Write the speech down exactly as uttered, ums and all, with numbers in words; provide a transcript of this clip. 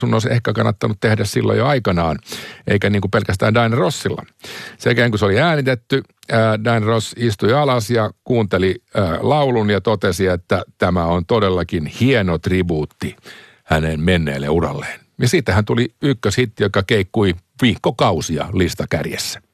sun olisi ehkä kannattanut tehdä silloin jo aikanaan, eikä niin kuin pelkästään Diana Rossilla. Sen jälkeen kun se oli äänitetty, Diana Ross istui alas ja kuunteli laulun ja totesi, että tämä on todellakin hieno tribuutti hänen menneelle uralleen. Ja siitä hän tuli ykköshitti, joka keikkui viikkokausia listakärjessä.